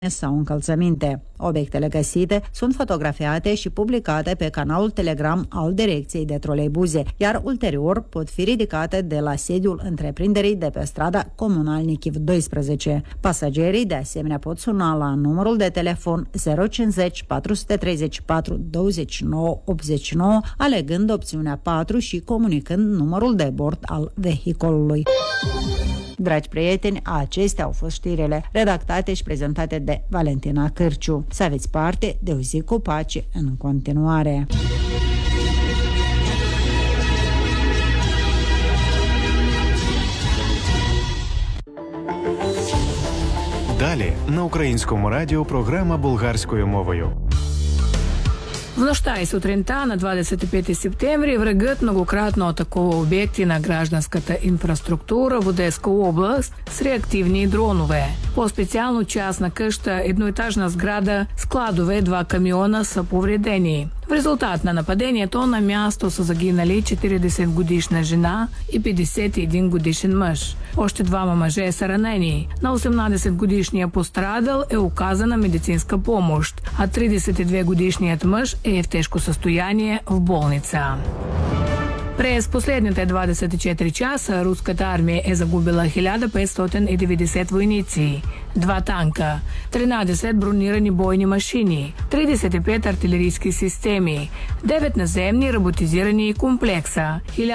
sau încălțăminte. Obiectele găsite sunt fotografiate și publicate pe canalul Telegram al Direcției de Troleibuze, iar ulterior pot fi ridicate de la sediul întreprinderii de pe strada Comunal Nichiv 12. Pasagerii de asemenea pot suna la numărul de telefon 050 434 29 89, alegând opțiunea 4 și comunicând numărul de bord al vehiculului. Dragi prieteni, acestea au fost știrile redactate și prezentate de Valentina Cârciu. Să aveți parte de o zi cu pace în continuare. Далі на Українському радіо програма болгарською мовою. В нощта и сутринта на 25 септември врагът многократно атакува обекти на гражданската инфраструктура в Одеска област с реактивни дронове. По-специално частна къща, едноетажна сграда, складове, 2 камиона са повредени. В резултат на нападението на място са загинали 40-годишна жена и 51-годишен мъж. Още 2 мъже са ранени. На 18-годишния пострадал е оказана медицинска помощ, а 32-годишният мъж е в тежко състояние в болница. През последните 24 часа руската армия е загубила 1590 войници, 2 танка, 13 бронирани бойни машини, 35 артилерийски системи, 9 наземни роботизирани комплекса,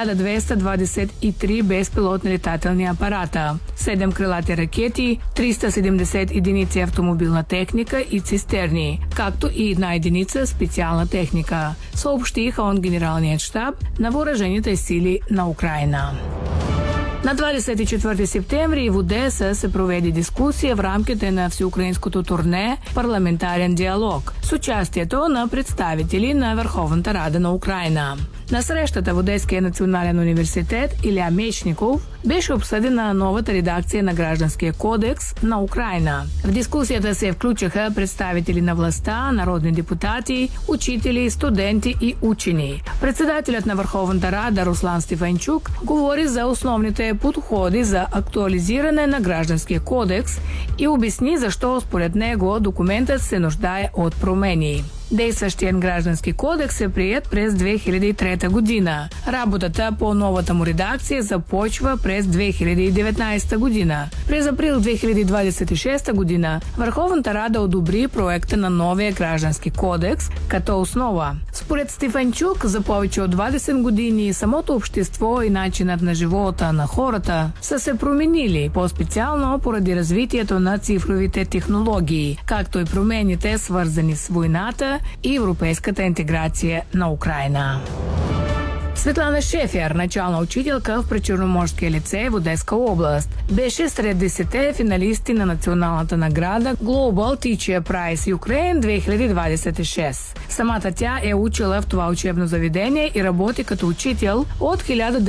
1223 безпилотни летателни апарата, 7 крилати ракети, 370 единици автомобилна техника и цистерни, както и 1 единица специална техника, съобщиха от Генералният щаб на въоръжените сили на Украина. На 24 септември в Одеса се проведе дискусия в рамките на всеукраинското турне «Парламентарен диалог» с участието на представители на Върховната Рада на Украина. На срещата в Одеския национален университет Илия Мечников беше обсъдена новата редакция на Гражданския кодекс на Украина. В дискусията се включиха представители на властта, народни депутати, учители, студенти и учени. Председателят на Върховната Рада Руслан Стефанчук говори за основните подходи за актуализиране на Гражданския кодекс и обясни защо според него документът се нуждае от промени. Действащият граждански кодекс е приет през 2003 година. Работата по новата му редакция започва през 2019 година. През април 2026 година Върховната Рада одобри проекта на новия граждански кодекс като основа. Според Стефанчук, за повече от 20 години самото общество и начинът на живота на хората са се променили, по-специално поради развитието на цифровите технологии, както и промените свързани с войната и европейската интеграция на Украина. Светлана Шефер, начална учителка в Пречерноморския лицей в Одеска област, беше сред 10 финалисти на националната награда Global Teacher Prize Ukraine 2026. Самата тя е учила в това учебно заведение и работи като учител от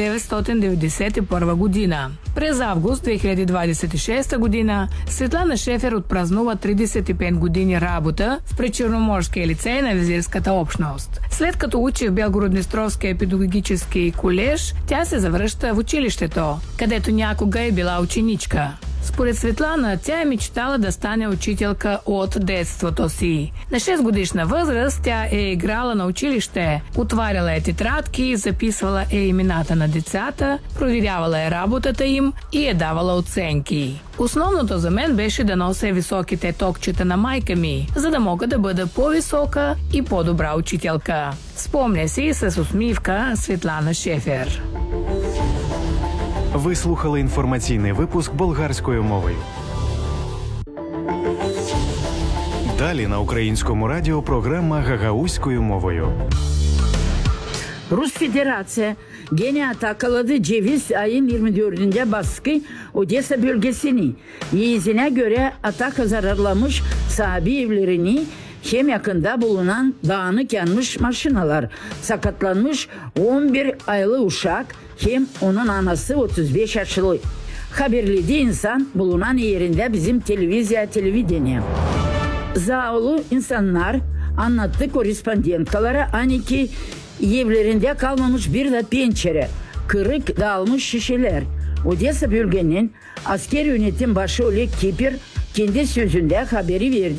1991 година. През август 2026 година Светлана Шефер отпразнува 35 години работа в Пречерноморския лицей на визирската общност. След като учи в Белгород-Днестровския педагогически колеж, тя се завръща в училището, където някога е била ученичка. Според Светлана, тя е мечтала да стане учителка от детството си. На 6 годишна възраст тя е играла на училище, отваряла е тетрадки, записвала е имената на децата, проверявала е работата им и е давала оценки. Основното за мен беше да нося високите токчета на майка ми, за да мога да бъда по-висока и по-добра учителка. Спомня си с усмивка Светлана Шефер. Ви слухали інформаційний випуск болгарською мовою. Далі на Українському радіо програма гагаузькою мовою. Rus Federasyası gene atakaladı ceviz ayın 24'ünde baskı Odessa bölgesini. İzine göre atak zararlamış sahibi evlerini hem yakında bulunan dağınık yanmış maşinalar, sakatlanmış 11 aylı uşak hem onun anası 35 yaşlı. Haberledi insan bulunan yerinde bizim televizyaya. Zavallı insanlar anlattı korespondentkalara ki evlerinde kalmamış bir de pencere, kırık dağılmış şişeler. Odessa bölgenin asker yönetim başı Oleg Kipir kendi sözünde haberi verdi.